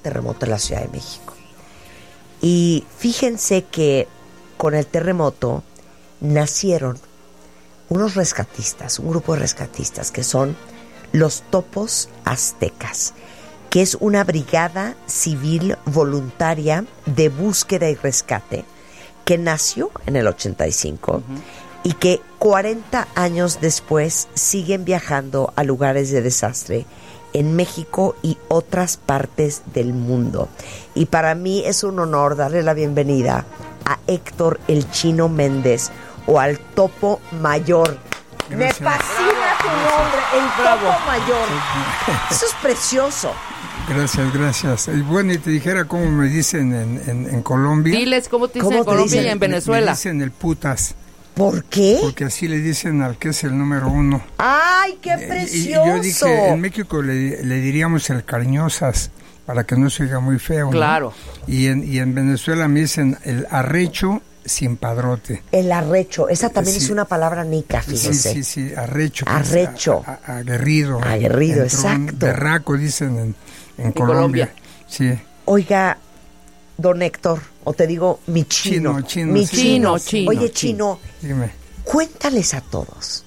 terremoto en la Ciudad de México. Y fíjense que con el terremoto nacieron unos rescatistas, un grupo de rescatistas que son los Topos Aztecas, que es una brigada civil voluntaria de búsqueda y rescate que nació en el 85 y que 40 años después siguen viajando a lugares de desastre en México y otras partes del mundo. Y para mí es un honor darle la bienvenida a Héctor el Chino Méndez, o al Topo Mayor. Gracias. Me fascina tu nombre, el Topo Mayor. Eso es precioso. Gracias. Y bueno, y te dijera cómo me dicen en Colombia. Diles cómo te dicen en Colombia y en Venezuela. Me dicen el putas. ¿Por qué? Porque así le dicen al que es el número 1. ¡Ay, qué precioso! Y yo dije, en México le diríamos el cariñosas, para que no se oiga muy feo. Claro. ¿No? Y en Venezuela me dicen el arrecho sin padrote. El arrecho, esa también es una palabra nica, fíjese. Sí, arrecho. Arrecho. Aguerrido. Aguerrido, exacto. Berraco, dicen en Colombia. Sí. Oiga, don Héctor, o te digo mi chino. Chino. Oye, Chino, dime. Cuéntales a todos.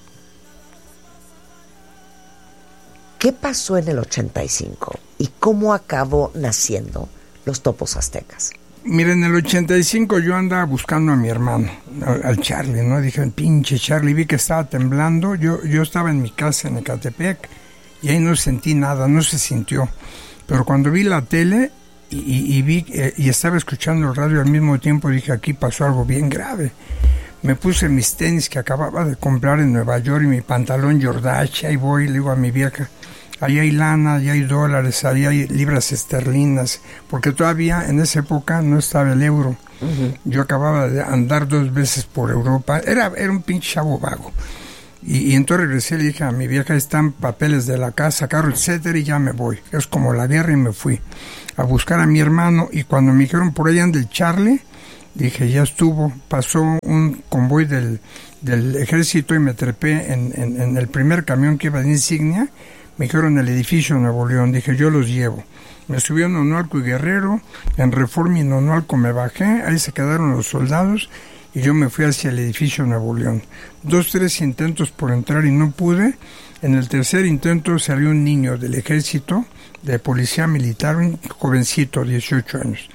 ¿Qué pasó en el 85 y cómo acabó naciendo los Topos Aztecas? Mira, en el 85 yo andaba buscando a mi hermano, al Charlie, ¿no? Dije, pinche Charlie, vi que estaba temblando. Yo estaba en mi casa en Ecatepec y ahí no sentí nada, no se sintió. Pero cuando vi la tele y vi y estaba escuchando el radio al mismo tiempo, dije, aquí pasó algo bien grave. Me puse mis tenis que acababa de comprar en Nueva York y mi pantalón Jordache, ahí voy, le digo a mi vieja, ahí hay lana, ahí hay dólares, ahí hay libras esterlinas, porque todavía en esa época no estaba el euro. Yo acababa de andar 2 veces por Europa, era un pinche chavo vago. Y entonces regresé y le dije a mi vieja, están papeles de la casa, carro, etcétera, y ya me voy. Es como la guerra y me fui a buscar a mi hermano. Y cuando me dijeron, por ahí anda el Charlie, dije, ya estuvo. Pasó un convoy del ejército y me trepé en el primer camión que iba de insignia. Me dijeron el edificio Nuevo León. Dije, yo los llevo. Me subí en Nonualco y Guerrero, en Reforma y Nonualco me bajé, ahí se quedaron los soldados y yo me fui hacia el edificio Nuevo León. 2, 3 intentos por entrar y no pude. En el tercer intento salió un niño del ejército, de policía militar, un jovencito, 18 años,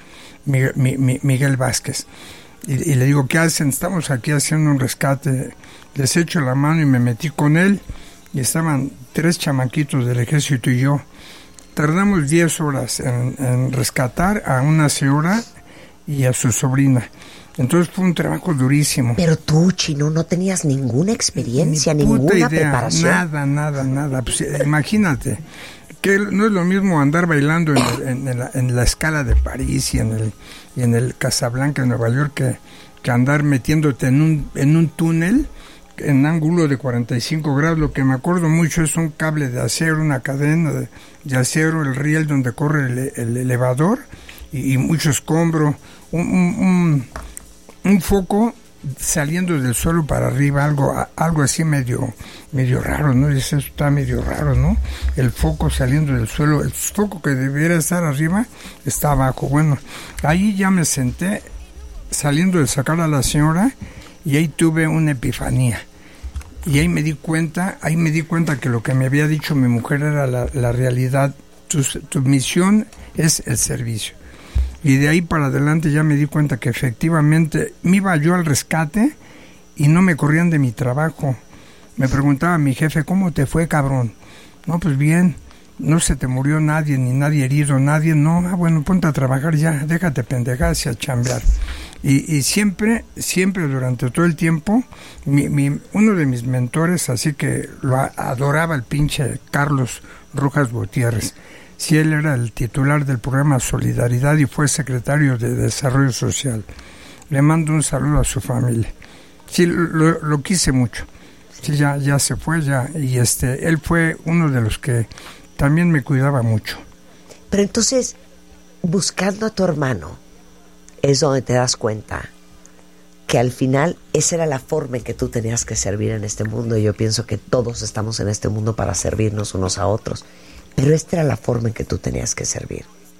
Miguel Vázquez. Y le digo, ¿qué hacen? Estamos aquí haciendo un rescate. Les echo la mano y me metí con él y estaban 3 chamaquitos del ejército y yo. Tardamos 10 horas en rescatar a una señora y a su sobrina. Entonces fue un trabajo durísimo. Pero tú, Chino, no tenías ninguna experiencia, ninguna idea, preparación. Nada. Pues, imagínate, que no es lo mismo andar bailando en la Scala de París y en el Casablanca de Nueva York que andar metiéndote en un túnel en ángulo de 45 grados. Lo que me acuerdo mucho es un cable de acero, una cadena de acero, el riel donde corre el elevador y mucho escombro, un foco saliendo del suelo para arriba, algo así medio raro, ¿no? Eso está medio raro, ¿no? El foco saliendo del suelo, el foco que debiera estar arriba está abajo. Bueno, ahí ya me senté saliendo de sacar a la señora y ahí tuve una epifanía. Y ahí me di cuenta que lo que me había dicho mi mujer era la realidad. Tu misión es el servicio. Y de ahí para adelante ya me di cuenta que efectivamente me iba yo al rescate y no me corrían de mi trabajo. Me preguntaba mi jefe, ¿cómo te fue, cabrón? No, pues bien, no se te murió nadie, ni nadie herido, nadie, no, bueno, ponte a trabajar ya, déjate pendejarse a chambear. Y siempre durante todo el tiempo, uno de mis mentores, así que lo adoraba el pinche Carlos Rojas Gutiérrez. Sí, él era el titular del programa Solidaridad y fue secretario de Desarrollo Social. Le mando un saludo a su familia. Sí, lo quise mucho. Sí, ya se fue, ya. Y él fue uno de los que también me cuidaba mucho. Pero entonces, buscando a tu hermano, es donde te das cuenta que al final esa era la forma en que tú tenías que servir en este mundo. Y yo pienso que todos estamos en este mundo para servirnos unos a otros. Pero esta era la forma en que tú tenías que servir.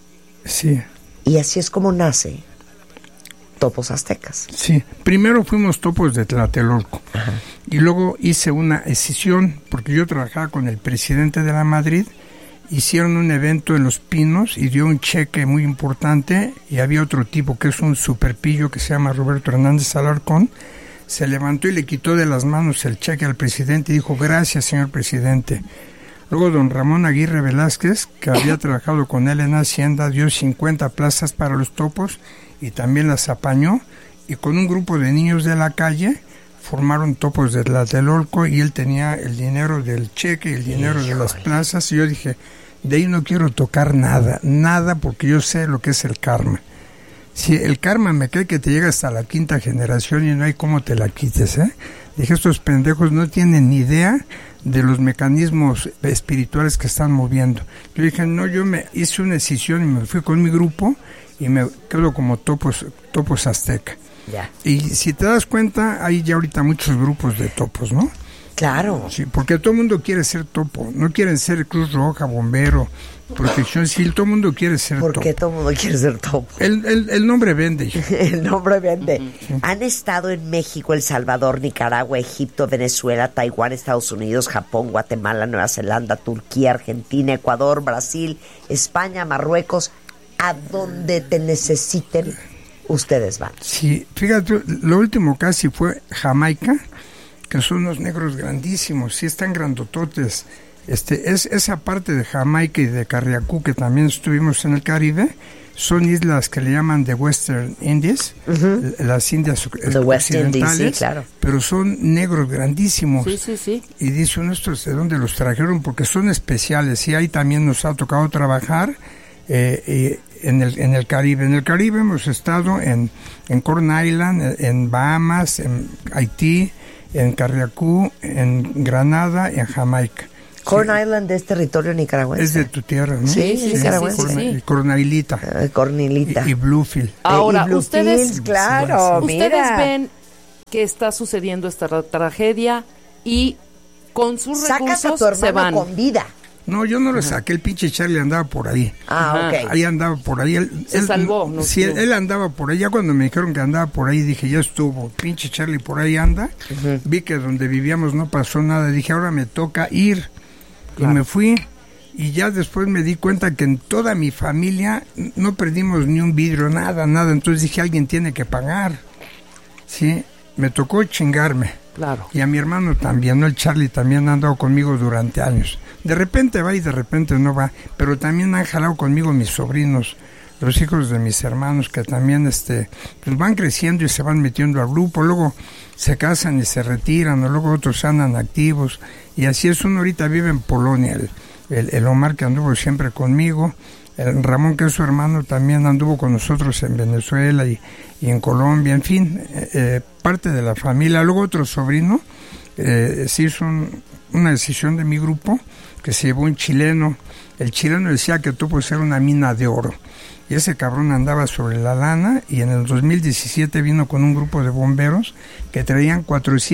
Sí. Y así es como nace Topos Aztecas. Sí, primero fuimos Topos de Tlatelolco. Ajá. Y luego hice una escisión, porque yo trabajaba con el presidente de la Madrid, hicieron un evento en Los Pinos y dio un cheque muy importante, y había otro tipo que es un superpillo que se llama Roberto Hernández Alarcón, se levantó y le quitó de las manos el cheque al presidente y dijo: gracias, señor presidente. Luego don Ramón Aguirre Velázquez, que había trabajado con él en Hacienda, dio 50 plazas para los topos y también las apañó, y con un grupo de niños de la calle formaron Topos de Tlatelolco, y él tenía el dinero del cheque y el dinero de las plazas, y yo dije: de ahí no quiero tocar nada, porque yo sé lo que es el karma. Si el karma me cree que te llega hasta la 5ª generación y no hay cómo te la quites, ¿eh? Dije, estos pendejos no tienen ni idea de los mecanismos espirituales que están moviendo. Yo dije, no, yo me hice una decisión y me fui con mi grupo y me quedo como Topos Azteca. Ya. Y si te das cuenta, hay ya ahorita muchos grupos de topos, ¿no? Claro. Sí, porque todo el mundo quiere ser topo, no quieren ser Cruz Roja, bombero, protección civil, todo el mundo quiere ser topo. ¿Por qué todo el mundo quiere ser topo? El nombre vende. El nombre vende. Sí. Han estado en México, El Salvador, Nicaragua, Egipto, Venezuela, Taiwán, Estados Unidos, Japón, Guatemala, Nueva Zelanda, Turquía, Argentina, Ecuador, Brasil, España, Marruecos. A donde te necesiten, ustedes van. Sí, fíjate, lo último casi fue Jamaica, que son unos negros grandísimos, sí están grandototes. Es esa parte de Jamaica y de Carriacú, que también estuvimos en el Caribe, son islas que le llaman de Western Indies, las Indias occidentales, sí, claro. Pero son negros grandísimos. Sí. Y dice uno, ¿estos de dónde los trajeron? Porque son especiales, y ahí también nos ha tocado trabajar en el Caribe. En el Caribe hemos estado en Corn Island, en Bahamas, en Haití, en Carriacú, en Granada y en Jamaica. Corn Island es territorio nicaragüense. Es de tu tierra, ¿no? Sí, nicaragüense. Sí. Cornilita. Cornilita. Y Bluefield. Ahora, y Bluefield, ustedes, claro, ustedes ven que está sucediendo esta tragedia y con sus sacas recursos a tu hermano se van. con vida. No, yo no lo saqué, el pinche Charlie andaba por ahí. Ok. Ahí andaba por ahí. Se salvó, ¿no? Sí, él andaba por ahí. Ya cuando me dijeron que andaba por ahí, dije, ya estuvo. Pinche Charlie por ahí anda. Vi que donde vivíamos no pasó nada. Dije, ahora me toca ir. Claro. Y me fui. Y ya después me di cuenta que en toda mi familia no perdimos ni un vidrio, nada. Entonces dije, alguien tiene que pagar. Sí, me tocó chingarme. Claro. Y a mi hermano también, ¿no? El Charlie también ha andado conmigo durante años. De repente va y de repente no va, pero también han jalado conmigo mis sobrinos, los hijos de mis hermanos, que también pues van creciendo y se van metiendo al grupo, luego se casan y se retiran, o luego otros andan activos, y así es. Uno ahorita vive en Polonia, el Omar, que anduvo siempre conmigo, el Ramón, que es su hermano, también anduvo con nosotros en Venezuela y en Colombia, en fin, parte de la familia. Luego otro sobrino se hizo una decisión de mi grupo, que se llevó un chileno. El chileno decía que tú puedes ser una mina de oro, y ese cabrón andaba sobre la lana, y en el 2017 vino con un grupo de bomberos que traían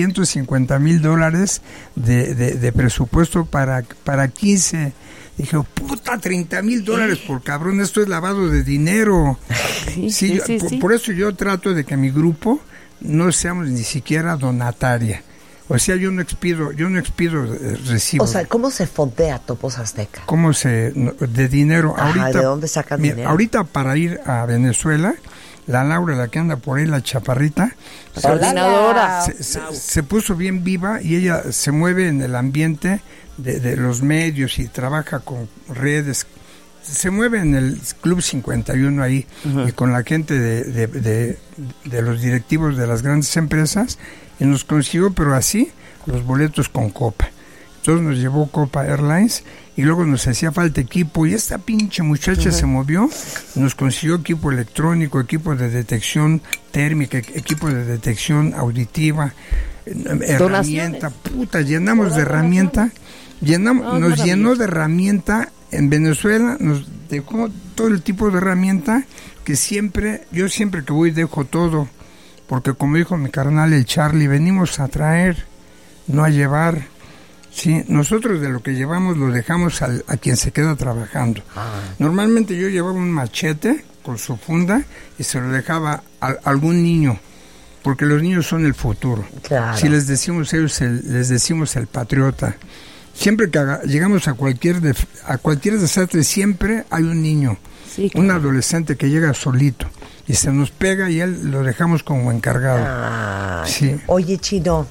$450,000 de presupuesto para 15. Dije, puta, $30,000 por cabrón, esto es lavado de dinero. Sí. Por eso yo trato de que mi grupo no seamos ni siquiera donataria. O sea, yo no expido recibos. O sea, ¿cómo se fondea Topos Azteca? De dinero. Ajá, ahorita, ¿de dónde sacan dinero? Ahorita para ir a Venezuela, la Laura, la que anda por ahí, la chaparrita, coordinadora, se puso bien viva, y ella se mueve en el ambiente de los medios y trabaja con redes. Se mueve en el Club 51 ahí, y con la gente de los directivos de las grandes empresas, y nos consiguió, pero así, los boletos con Copa. Entonces nos llevó Copa Airlines, y luego nos hacía falta equipo, y esta pinche muchacha se movió, nos consiguió equipo electrónico, equipo de detección térmica, equipo de detección auditiva, herramienta, puta, llenamos de herramienta, nos llenó de herramienta. En Venezuela nos dejó todo el tipo de herramienta que yo siempre que voy dejo todo, porque como dijo mi carnal el Charlie, venimos a traer, no a llevar. Sí, nosotros de lo que llevamos lo dejamos a quien se queda trabajando. Normalmente yo llevaba un machete con su funda y se lo dejaba a algún niño, porque los niños son el futuro. Claro. Si les decimos ellos, les decimos el patriota. Siempre que llegamos a cualquier desastre, siempre hay un niño, Sí, claro. un adolescente que llega solito y se nos pega y él lo dejamos como encargado. Ay. Sí. Oye, Chino,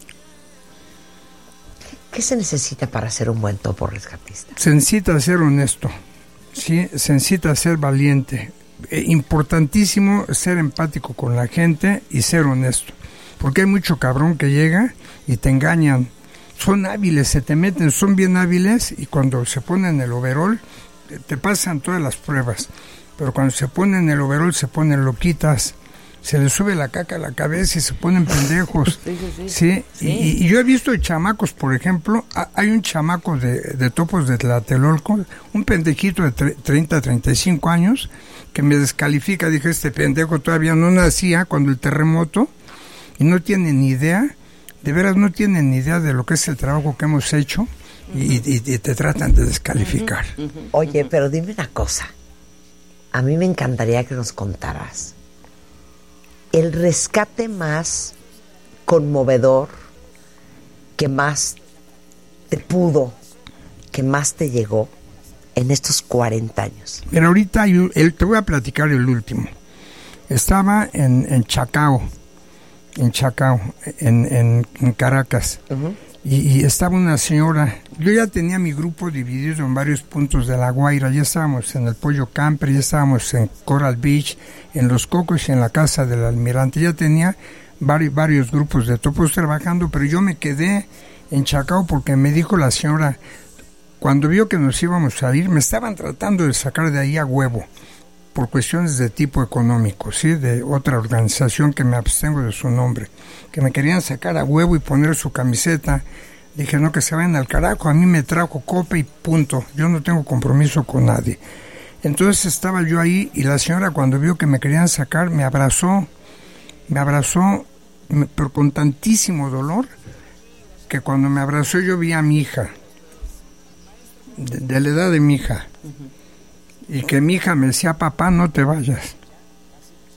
¿qué se necesita para ser un buen topo rescatista? Se necesita ser honesto, ¿sí? Se necesita ser valiente. Importantísimo ser empático con la gente y ser honesto. Porque hay mucho cabrón que llega y te engañan. Son hábiles, se te meten, son bien hábiles y cuando se ponen el overol te pasan todas las pruebas. Pero cuando se ponen el overol se ponen loquitas. Se les sube la caca a la cabeza y se ponen pendejos. Sí. Y yo he visto chamacos, por ejemplo, hay un chamaco de topos de Tlatelolco, un pendejito de 30, 35 años, que me descalifica. Dije, este pendejo todavía no nacía cuando el terremoto, y no tiene ni idea, de veras no tienen ni idea de lo que es el trabajo que hemos hecho, y te tratan de descalificar. Oye, pero dime una cosa. A mí me encantaría que nos contaras el rescate más conmovedor, que más te pudo, que más te llegó en estos 40 años. Mira, ahorita te voy a platicar el último. Estaba en Chacao, en Caracas. Uh-huh. Y estaba una señora. Yo ya tenía mi grupo dividido en varios puntos de La Guaira. Ya estábamos en el Pollo Camper, ya estábamos en Coral Beach, en Los Cocos y en la Casa del Almirante. Ya tenía varios grupos de topos trabajando, pero yo me quedé en Chacao porque me dijo la señora, cuando vio que nos íbamos a ir, me estaban tratando de sacar de ahí a huevo, por cuestiones de tipo económico, ¿sí? De otra organización que me abstengo de su nombre, que me querían sacar a huevo y poner su camiseta. Dije, no, que se vayan al carajo, a mí me trajo copa y punto, yo no tengo compromiso con nadie. Entonces estaba yo ahí y la señora, cuando vio que me querían sacar, me abrazó, pero con tantísimo dolor, que cuando me abrazó yo vi a mi hija, de la edad de mi hija. Y que mi hija me decía, papá, no te vayas.